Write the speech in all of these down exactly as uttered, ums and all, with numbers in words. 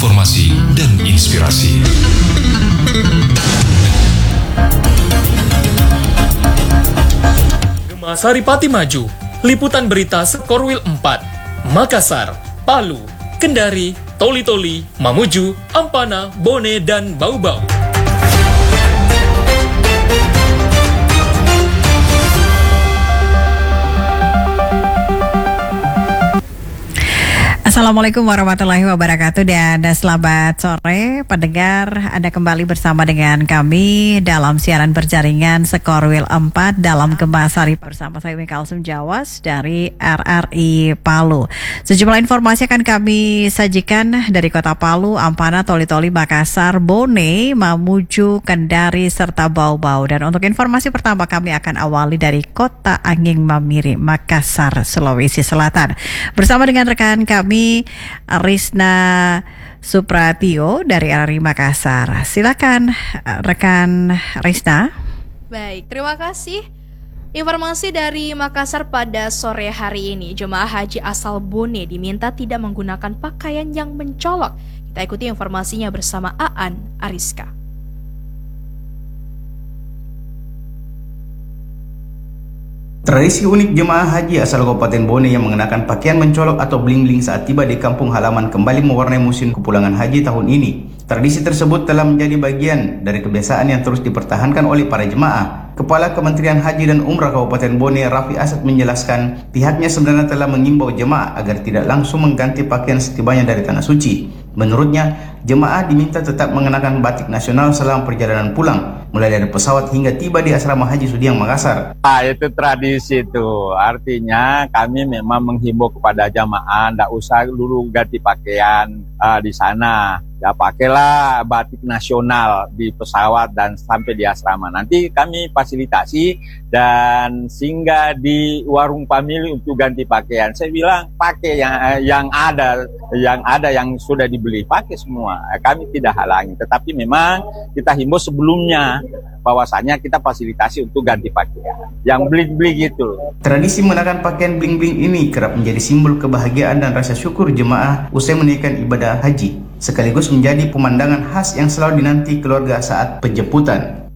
informasi dan inspirasi. Gema Saripati Maju, liputan berita Sekorwil empat, Makassar, Palu, Kendari, Toli-Toli, Mamuju, Ampana, Bone, dan Bau-Bau. Assalamualaikum warahmatullahi wabarakatuh dan selamat sore pendengar. Anda kembali bersama dengan kami dalam siaran berjaringan Sekorwil empat dalam Gema Sari bersama saya Umi Kalsum Jawas dari R R I Palu. Sejumlah informasi akan kami sajikan dari Kota Palu, Ampana, Toli-Toli, Makassar, Bone, Mamuju, Kendari, serta Bau-Bau. Dan untuk informasi pertama kami akan awali dari Kota Angin Mamiri, Makassar, Sulawesi Selatan. Bersama dengan rekan kami Risna Supratio dari R R I Makassar. Silakan rekan Risna. Baik, terima kasih. Informasi dari Makassar pada sore hari ini, jemaah haji asal Bone diminta tidak menggunakan pakaian yang mencolok. Kita ikuti informasinya bersama Aan Ariska. Tradisi unik jemaah haji asal Kabupaten Bone yang mengenakan pakaian mencolok atau bling-bling saat tiba di kampung halaman kembali mewarnai musim kepulangan haji tahun ini. Tradisi tersebut telah menjadi bagian dari kebiasaan yang terus dipertahankan oleh para jemaah. Kepala Kementerian Haji dan Umrah Kabupaten Bone, Raffi Asad, menjelaskan pihaknya sebenarnya telah mengimbau jemaah agar tidak langsung mengganti pakaian setibanya dari Tanah Suci. Menurutnya, jemaah diminta tetap mengenakan batik nasional selama perjalanan pulang, mulai dari pesawat hingga tiba di asrama haji Sudiang Makassar. Ah, itu tradisi itu, artinya kami memang menghimbau kepada jemaah tidak usah dulu ganti pakaian uh, di sana. Ya pakailah batik nasional di pesawat dan sampai di asrama. Nanti kami fasilitasi dan singgah di warung pamili untuk ganti pakaian. Saya bilang pakai yang yang ada, yang ada yang sudah dibeli, pakai semua. Kami tidak halangi, tetapi memang kita himbau sebelumnya bahwasanya kita fasilitasi untuk ganti pakaian. Yang bling-bling gitu. Tradisi mengenakan pakaian bling-bling ini kerap menjadi simbol kebahagiaan dan rasa syukur jemaah usai menunaikan ibadah haji, sekaligus menjadi pemandangan khas yang selalu dinanti keluarga saat penjemputan.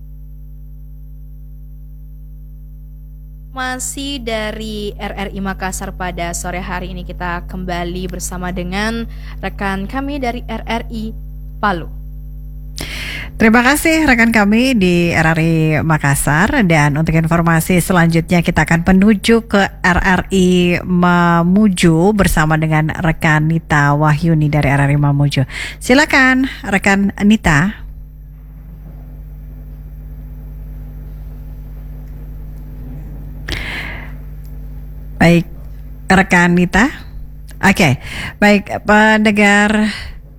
Masih dari R R I Makassar pada sore hari ini kita kembali bersama dengan rekan kami dari R R I Palu. Terima kasih rekan kami di R R I Makassar, dan untuk informasi selanjutnya kita akan menuju ke R R I Mamuju bersama dengan rekan Nita Wahyuni dari R R I Mamuju. Silakan rekan Nita. Baik, rekan Nita. Oke, okay. Baik pendengar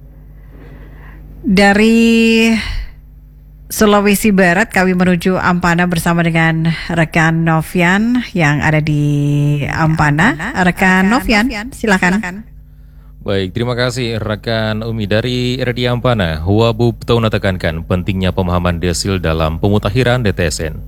dari Sulawesi Barat, kami menuju Ampana bersama dengan rekan Novian yang ada di Ampana. Rekan Novian, silakan. Baik, terima kasih rekan Umi dari R D Ampana. Wabu Tauna tekankan pentingnya pemahaman desil dalam pemutakhiran D T S N.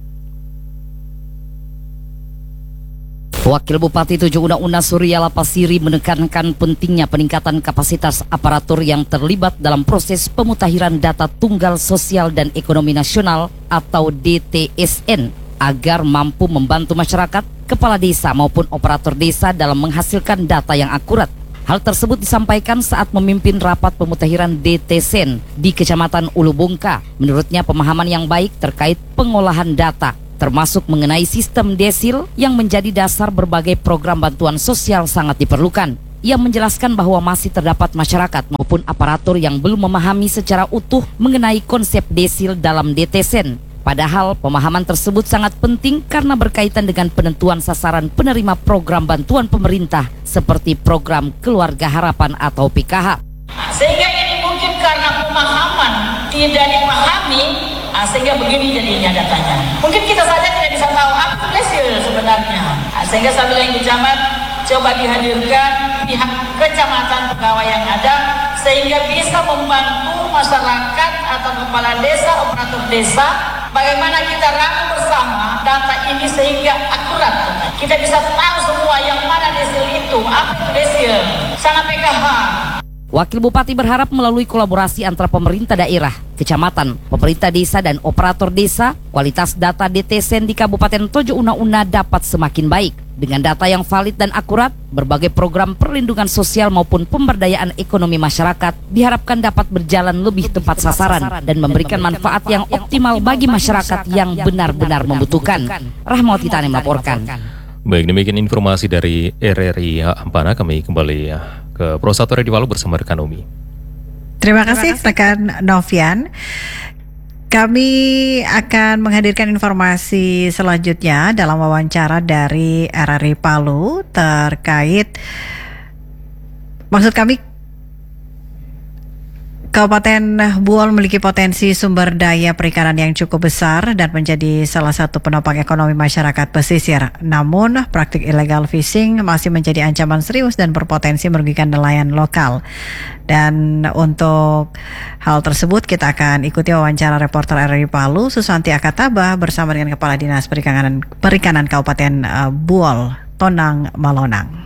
Wakil Bupati Tujuh Una-Una Suryala Pasiri menekankan pentingnya peningkatan kapasitas aparatur yang terlibat dalam proses pemutakhiran data tunggal sosial dan ekonomi nasional atau D T S N agar mampu membantu masyarakat, kepala desa maupun operator desa dalam menghasilkan data yang akurat. Hal tersebut disampaikan saat memimpin rapat pemutakhiran D T S N di Kecamatan Ulu Bungka. Menurutnya pemahaman yang baik terkait pengolahan data termasuk mengenai sistem desil yang menjadi dasar berbagai program bantuan sosial sangat diperlukan. Ia menjelaskan bahwa masih terdapat masyarakat maupun aparatur yang belum memahami secara utuh mengenai konsep desil dalam D T S N. Padahal pemahaman tersebut sangat penting karena berkaitan dengan penentuan sasaran penerima program bantuan pemerintah seperti program Keluarga Harapan atau P K H. Sehingga ini mungkin karena pemahaman tidak dipahami, Nah, sehingga begini jadinya datanya. Mungkin kita saja tidak bisa tahu apa desil sebenarnya. Nah, sehingga saya bilang di camat, coba dihadirkan pihak kecamatan pegawai yang ada, sehingga bisa membantu masyarakat atau kepala desa, operator desa, bagaimana kita rangkum bersama data ini sehingga akurat. Kita bisa tahu semua yang mana desil itu, apa itu desil, sana P K H. Wakil Bupati berharap melalui kolaborasi antara pemerintah daerah, kecamatan, pemerintah desa dan operator desa, kualitas data D T Sen di Kabupaten Tojo Una Una dapat semakin baik. Dengan data yang valid dan akurat, berbagai program perlindungan sosial maupun pemberdayaan ekonomi masyarakat diharapkan dapat berjalan lebih tepat sasaran dan memberikan manfaat yang optimal bagi masyarakat yang benar-benar membutuhkan. Rahmawati Tani melaporkan. Baik, demikian informasi dari R R I Ampana. Kami kembali ya ke Pro satu Radio Palu bersama rekan Umi. Terima kasih rekan Novian. Kami akan menghadirkan informasi selanjutnya dalam wawancara dari R R I Palu terkait, maksud kami, Kabupaten Buol memiliki potensi sumber daya perikanan yang cukup besar dan menjadi salah satu penopang ekonomi masyarakat pesisir. Namun, praktik illegal fishing masih menjadi ancaman serius dan berpotensi merugikan nelayan lokal. Dan untuk hal tersebut kita akan ikuti wawancara reporter R R I Palu Susanti Akataba bersama dengan Kepala Dinas Perikanan, Perikanan Kabupaten Buol, Tonang Malonang.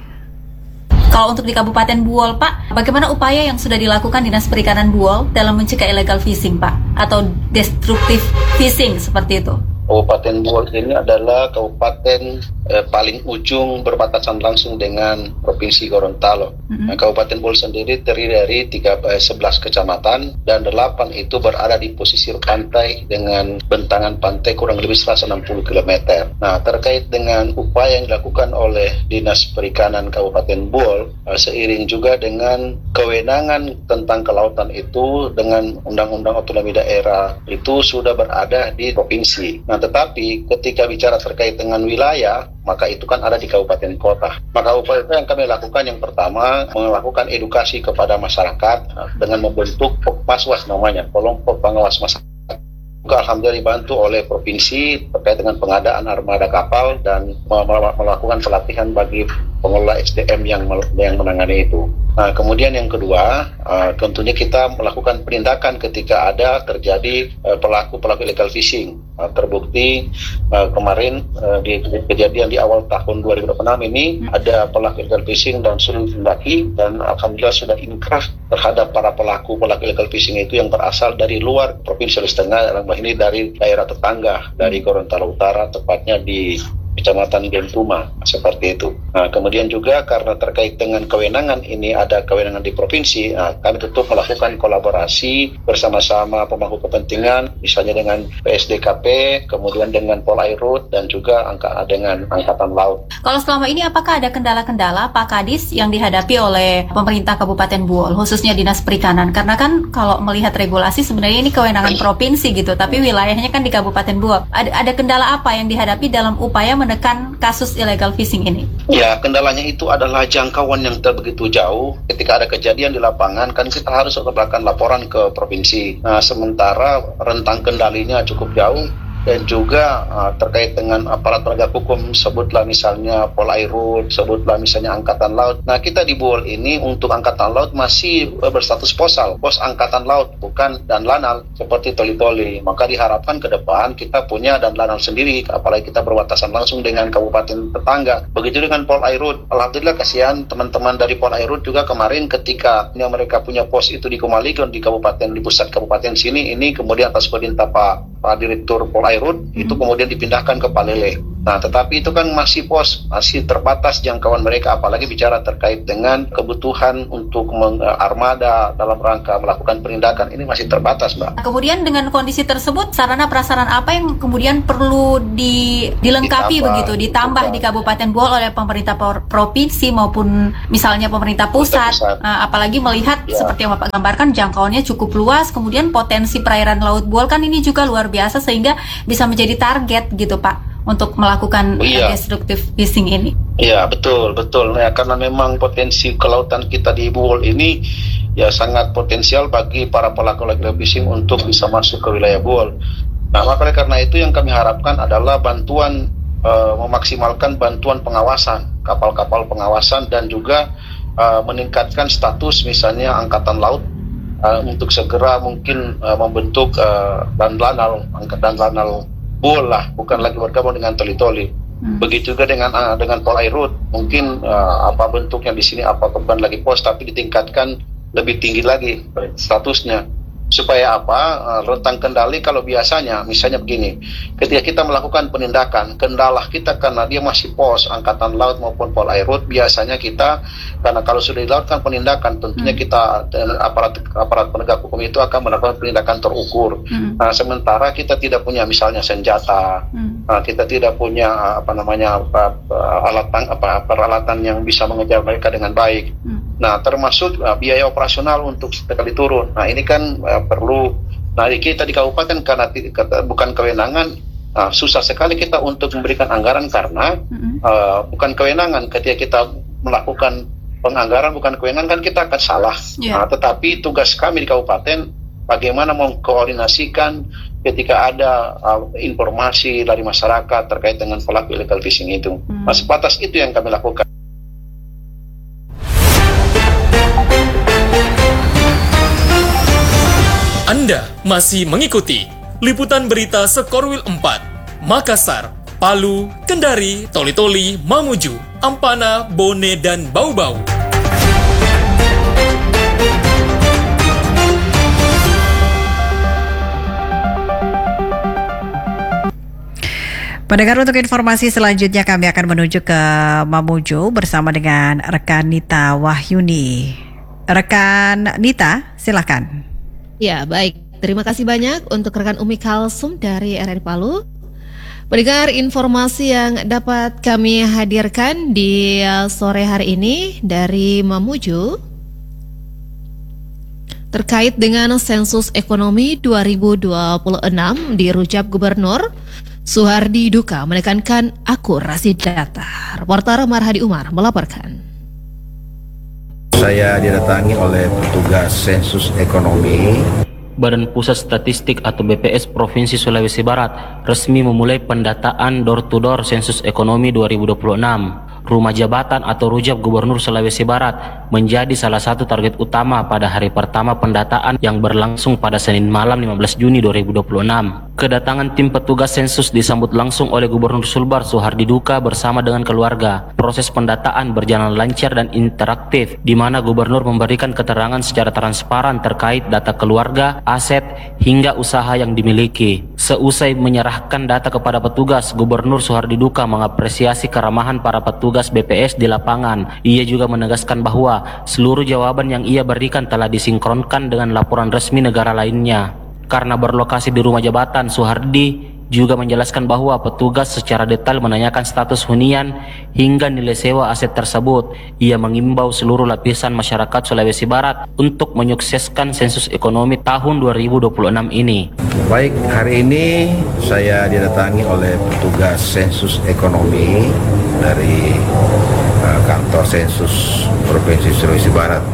Kalau untuk di Kabupaten Buol, Pak, bagaimana upaya yang sudah dilakukan Dinas Perikanan Buol dalam mencegah illegal fishing, Pak? Atau destruktif fishing seperti itu? Kabupaten Buol ini adalah kabupaten eh, paling ujung berbatasan langsung dengan Provinsi Gorontalo. Mm-hmm. Nah, Kabupaten Buol sendiri terdiri dari tiga, eh, sebelas kecamatan dan delapan itu berada di pesisir pantai dengan bentangan pantai kurang lebih seratus enam puluh kilometer. Nah, terkait dengan upaya yang dilakukan oleh Dinas Perikanan Kabupaten Buol, eh, seiring juga dengan kewenangan tentang kelautan itu dengan Undang-Undang Otonomi Daerah itu sudah berada di provinsi. Nah, tetapi ketika bicara terkait dengan wilayah, maka itu kan ada di kabupaten kota. Maka upaya yang kami lakukan yang pertama, melakukan edukasi kepada masyarakat dengan membentuk Pokmaswas namanya, kelompok pengawas masyarakat. Juga alhamdulillah dibantu oleh provinsi terkait dengan pengadaan armada kapal dan melakukan pelatihan bagi pengelola S D M yang yang menangani itu. Nah, kemudian yang kedua, uh, tentunya kita melakukan penindakan ketika ada terjadi uh, pelaku-pelaku illegal fishing. Uh, terbukti uh, kemarin uh, di, di kejadian di awal tahun dua ribu dua puluh enam ini ada pelaku illegal fishing dan sudah ditindaki dan alhamdulillah sudah inkrah terhadap para pelaku-pelaku illegal fishing itu yang berasal dari luar Provinsi Sulawesi Tengah, dalam hal ini dari daerah tetangga dari Gorontalo Utara, tepatnya di Kecamatan Gentuma, seperti itu. Nah, kemudian juga karena terkait dengan kewenangan ini ada kewenangan di provinsi, nah, kami tentu melakukan kolaborasi bersama-sama pemangku kepentingan, misalnya dengan P S D K P, kemudian dengan Polairut dan juga angka dengan Angkatan Laut. Kalau selama ini apakah ada kendala-kendala Pak Kadis yang dihadapi oleh pemerintah Kabupaten Buol, khususnya Dinas Perikanan? Karena kan kalau melihat regulasi sebenarnya ini kewenangan provinsi gitu, tapi wilayahnya kan di Kabupaten Buol. Ada, ada kendala apa yang dihadapi dalam upaya menekan kasus illegal fishing ini? Ya, kendalanya itu adalah jangkauan yang begitu jauh. Ketika ada kejadian di lapangan, kan kita harus melakukan laporan ke provinsi. Nah, sementara rentang kendalinya cukup jauh. Dan juga uh, terkait dengan aparat penegak hukum, sebutlah misalnya Polairut, sebutlah misalnya Angkatan Laut. Nah, kita di Buol ini untuk Angkatan Laut masih uh, berstatus posal, pos Angkatan Laut, bukan dan lanal seperti Toli-Toli. Maka diharapkan ke depan kita punya dan lanal sendiri, apalagi kita berbatasan langsung dengan kabupaten tetangga. Begitu dengan Polairut. Alhamdulillah kasihan teman-teman dari Polairut juga kemarin ketika yang mereka punya pos itu di Kumaligon, di kabupaten, di pusat kabupaten sini, ini kemudian atas perintah Pak, Pak Direktur Polairut itu kemudian dipindahkan ke Palele. Nah, tetapi itu kan masih pos, masih terbatas jangkauan mereka, apalagi bicara terkait dengan kebutuhan untuk armada dalam rangka melakukan penindakan, ini masih terbatas, Mbak. Kemudian dengan kondisi tersebut, sarana prasarana apa yang kemudian perlu di, dilengkapi ditambah, begitu, ditambah ditambah. di Kabupaten Buol oleh pemerintah provinsi maupun misalnya pemerintah pusat, pusat. Nah, apalagi melihat ya. Seperti yang Bapak gambarkan, jangkauannya cukup luas, kemudian potensi perairan Laut Buol kan ini juga luar biasa sehingga bisa menjadi target gitu, Pak, untuk melakukan iya. destruktif fishing ini. Iya, betul, betul. Ya, karena memang potensi kelautan kita di Buol ini ya sangat potensial bagi para pelaku illegal fishing untuk bisa masuk ke wilayah Buol. Nah, maka karena itu yang kami harapkan adalah bantuan, uh, memaksimalkan bantuan pengawasan, kapal-kapal pengawasan dan juga uh, meningkatkan status misalnya Angkatan Laut uh, untuk segera mungkin uh, membentuk uh, dan lanal, dan lanal Buol lah, bukan lagi bergabung dengan Toli-Toli. Hmm. Begitu juga dengan uh, dengan Polairut, mungkin uh, apa bentuknya di sini, apa bukan lagi pos, tapi ditingkatkan lebih tinggi lagi statusnya. Supaya apa? Rentang kendali kalau biasanya misalnya begini, ketika kita melakukan penindakan, kendala kita karena dia masih pos Angkatan Laut maupun Polairut, biasanya kita, karena kalau sudah dilakukan penindakan, tentunya kita aparat aparat penegak hukum itu akan melakukan penindakan terukur. Hmm. Nah, sementara kita tidak punya misalnya senjata, hmm. nah, kita tidak punya apa namanya apa, alat apa peralatan yang bisa mengejar mereka dengan baik. Hmm. Nah, termasuk uh, biaya operasional untuk sekali turun. Nah, ini kan uh, perlu. Nah, kita di kabupaten karena kata, bukan kewenangan, uh, susah sekali kita untuk memberikan anggaran karena mm-hmm. uh, bukan kewenangan. Ketika kita melakukan penganggaran bukan kewenangan kan kita akan salah. Yeah. Nah, tetapi tugas kami di kabupaten bagaimana mengkoordinasikan ketika ada uh, informasi dari masyarakat terkait dengan pelaku illegal fishing itu. Mm-hmm. Nah, sebatas itu yang kami lakukan. Anda masih mengikuti liputan berita Sekorwil empat, Makassar, Palu, Kendari, Toli-Toli, Mamuju, Ampana, Bone, dan Bau-Bau. Pendengar, untuk informasi selanjutnya kami akan menuju ke Mamuju bersama dengan rekan Nita Wahyuni. Rekan Nita, silakan. Ya, baik. Terima kasih banyak untuk rekan Umi Kalsum dari R R I Palu. Pendengar, informasi yang dapat kami hadirkan di sore hari ini dari Mamuju terkait dengan sensus ekonomi dua ribu dua puluh enam di Rujab Gubernur Suhardi Duka menekankan akurasi data. Reporter Marhadi Umar melaporkan. Saya didatangi oleh petugas sensus ekonomi. Badan Pusat Statistik atau B P S Provinsi Sulawesi Barat resmi memulai pendataan door-to-door sensus ekonomi dua ribu dua puluh enam. Rumah jabatan atau Rujab Gubernur Sulawesi Barat menjadi salah satu target utama pada hari pertama pendataan yang berlangsung pada Senin malam lima belas Juni dua ribu dua puluh enam. Kedatangan tim petugas sensus disambut langsung oleh Gubernur Sulbar Suhardi Duka bersama dengan keluarga. Proses pendataan berjalan lancar dan interaktif, di mana Gubernur memberikan keterangan secara transparan terkait data keluarga, aset, hingga usaha yang dimiliki. Seusai menyerahkan data kepada petugas, Gubernur Suhardi Duka mengapresiasi keramahan para petugas B P S di lapangan. Ia juga menegaskan bahwa seluruh jawaban yang ia berikan telah disinkronkan dengan laporan resmi negara lainnya. Karena berlokasi di rumah jabatan, Suhardi juga menjelaskan bahwa petugas secara detail menanyakan status hunian hingga nilai sewa aset tersebut. Ia mengimbau seluruh lapisan masyarakat Sulawesi Barat untuk menyukseskan sensus ekonomi tahun dua ribu dua puluh enam ini. Baik, hari ini saya didatangi oleh petugas sensus ekonomi dari uh, kantor sensus Provinsi Sulawesi Barat.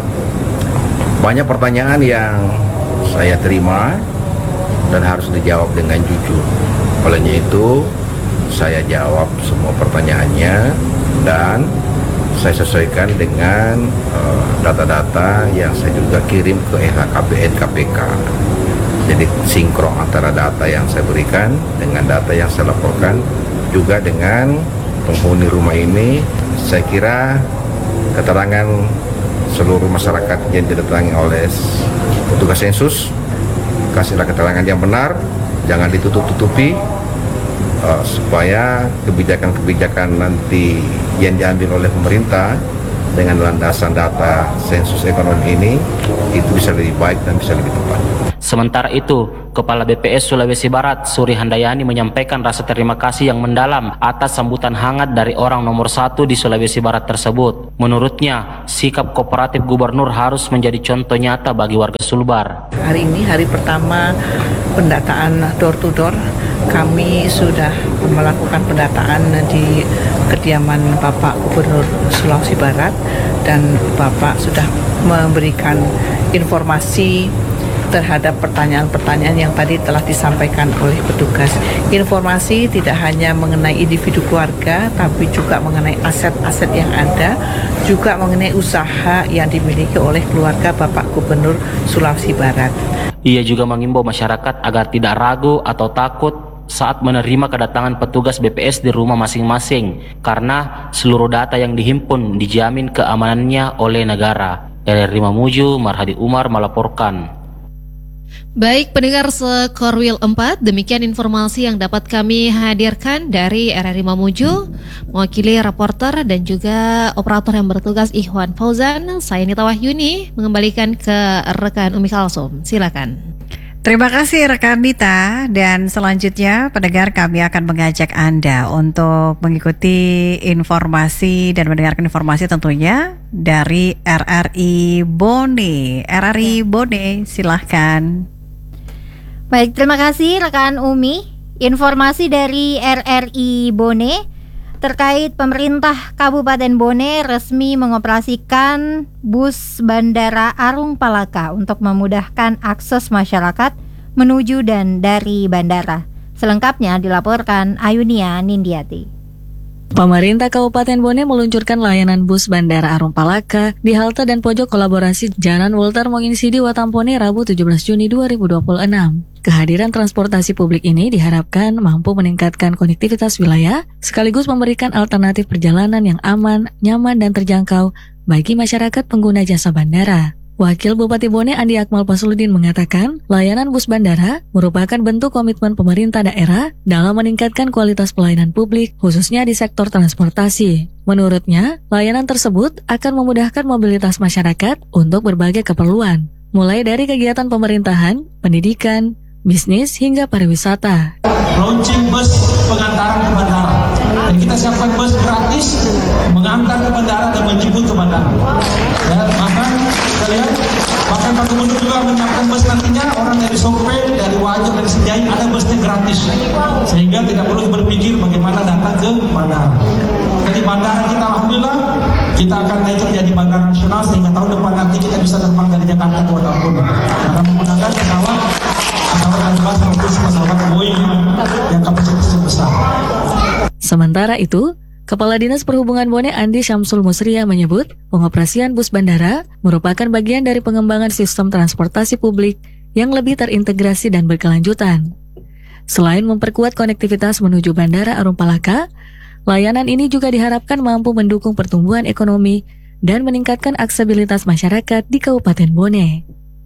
Banyak pertanyaan yang saya terima dan harus dijawab dengan jujur. Olehnya itu, saya jawab semua pertanyaannya dan saya sesuaikan dengan uh, data-data yang saya juga kirim ke L H K P N K P K. Jadi sinkron antara data yang saya berikan dengan data yang saya laporkan, juga dengan penghuni rumah ini. Saya kira keterangan seluruh masyarakat yang didatangi oleh petugas sensus, kasihlah keterangan yang benar, jangan ditutup-tutupi, uh, supaya kebijakan-kebijakan nanti yang diambil oleh pemerintah dengan landasan data sensus ekonomi ini itu bisa lebih baik dan bisa lebih tepat. Sementara itu, Kepala B P S Sulawesi Barat Suri Handayani menyampaikan rasa terima kasih yang mendalam atas sambutan hangat dari orang nomor satu di Sulawesi Barat tersebut. Menurutnya, sikap kooperatif Gubernur harus menjadi contoh nyata bagi warga Sulbar. Hari ini hari pertama pendataan door to door, kami sudah melakukan pendataan di kediaman Bapak Gubernur Sulawesi Barat dan Bapak sudah memberikan informasi terhadap pertanyaan-pertanyaan yang tadi telah disampaikan oleh petugas. Informasi tidak hanya mengenai individu keluarga, tapi juga mengenai aset-aset yang ada, juga mengenai usaha yang dimiliki oleh keluarga Bapak Gubernur Sulawesi Barat. Ia juga mengimbau masyarakat agar tidak ragu atau takut saat menerima kedatangan petugas B P S di rumah masing-masing, karena seluruh data yang dihimpun dijamin keamanannya oleh negara. R R I Mamuju, Marhadi Umar melaporkan. Baik pendengar Sekorwil empat, demikian informasi yang dapat kami hadirkan dari R R I Mamuju, mewakili reporter dan juga operator yang bertugas Ikhwan Fauzan. Saya Nita Wahyuni mengembalikan ke rekan Umi Kalsum. Silakan. Terima kasih rekan Nita, dan selanjutnya pendengar kami akan mengajak Anda untuk mengikuti informasi dan mendengarkan informasi tentunya dari R R I Bone. R R I Bone, silahkan. Baik, terima kasih rekan Umi. Informasi dari R R I Bone terkait pemerintah Kabupaten Bone resmi mengoperasikan bus Bandara Arung Palaka untuk memudahkan akses masyarakat menuju dan dari bandara. Selengkapnya dilaporkan Ayunia Nindiati. Pemerintah Kabupaten Bone meluncurkan layanan bus Bandara Arung Palaka di halte dan pojok kolaborasi Jalan Walter Monginsidi Watampone Rabu tujuh belas Juni dua ribu dua puluh enam. Kehadiran transportasi publik ini diharapkan mampu meningkatkan konektivitas wilayah, sekaligus memberikan alternatif perjalanan yang aman, nyaman, dan terjangkau bagi masyarakat pengguna jasa bandara. Wakil Bupati Bone Andi Akmal Pasluddin mengatakan, layanan bus bandara merupakan bentuk komitmen pemerintah daerah dalam meningkatkan kualitas pelayanan publik, khususnya di sektor transportasi. Menurutnya, layanan tersebut akan memudahkan mobilitas masyarakat untuk berbagai keperluan, mulai dari kegiatan pemerintahan, pendidikan, bisnis, hingga pariwisata. Launching bus pengantaran ke bandara. Dan kita siapkan bus gratis mengantar ke bandara dan menjemput ke bandara. Ya, maka kalian, bahkan Pak Gubernur juga menyiapkan bus nantinya orang dari Sopeng, dari Wajo, dari Sejai ada busnya gratis. Sehingga tidak perlu berpikir bagaimana datang ke bandara. Jadi bandara kita alhamdulillah kita akan naik jadi bandara nasional sehingga tahun depan nanti kita bisa terbang dari Jakarta ke Watampone. Kita menggunakan pesawat pesawat Airbus maupun pesawat Boeing yang kapasitasnya besar. Sementara itu, Kepala Dinas Perhubungan Bone Andi Syamsul Musria menyebut pengoperasian bus bandara merupakan bagian dari pengembangan sistem transportasi publik yang lebih terintegrasi dan berkelanjutan. Selain memperkuat konektivitas menuju Bandara Arung Palaka, layanan ini juga diharapkan mampu mendukung pertumbuhan ekonomi dan meningkatkan aksesibilitas masyarakat di Kabupaten Bone.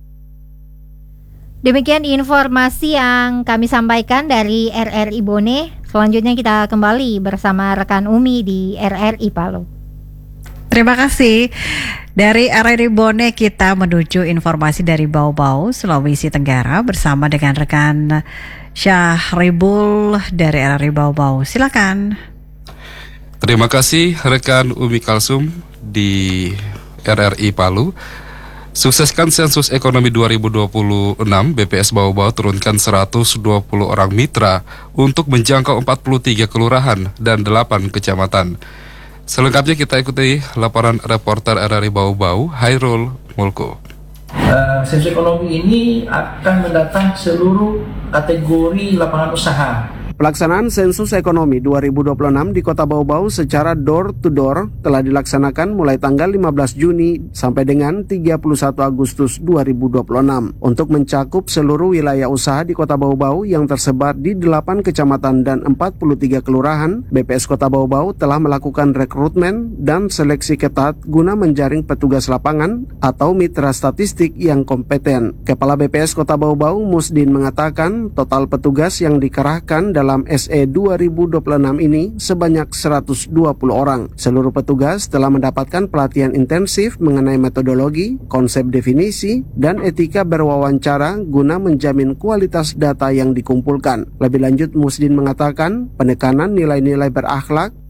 Demikian informasi yang kami sampaikan dari R R I Bone. Selanjutnya kita kembali bersama rekan Umi di R R I Palu. Terima kasih. Dari R R I Bone kita menuju informasi dari Bau-Bau, Sulawesi Tenggara bersama dengan rekan Syahribul dari R R I Bau-Bau. Silakan. Terima kasih rekan Umi Kalsum di R R I Palu. Sukseskan sensus ekonomi dua ribu dua puluh enam, B P S Bau-Bau turunkan seratus dua puluh orang mitra untuk menjangkau empat puluh tiga kelurahan dan delapan kecamatan. Selengkapnya kita ikuti laporan reporter R R I Bau-Bau, Hairul Mulko. Uh, sensus ekonomi ini akan mendatang seluruh kategori lapangan usaha. Pelaksanaan sensus ekonomi dua ribu dua puluh enam di Kota Bau-Bau secara door to door telah dilaksanakan mulai tanggal lima belas Juni sampai dengan tiga puluh satu Agustus dua ribu dua puluh enam untuk mencakup seluruh wilayah usaha di Kota Bau-Bau yang tersebar di delapan kecamatan dan empat puluh tiga kelurahan. B P S Kota Bau-Bau telah melakukan rekrutmen dan seleksi ketat guna menjaring petugas lapangan atau mitra statistik yang kompeten. Kepala B P S Kota Bau-Bau Musdin mengatakan total petugas yang dikerahkan dalam Dalam S E dua ribu dua puluh enam ini sebanyak seratus dua puluh orang. Seluruh petugas telah mendapatkan pelatihan intensif mengenai metodologi, konsep definisi, dan etika berwawancara guna menjamin kualitas data yang dikumpulkan. Lebih lanjut, Musdin mengatakan penekanan nilai-nilai berakhlak,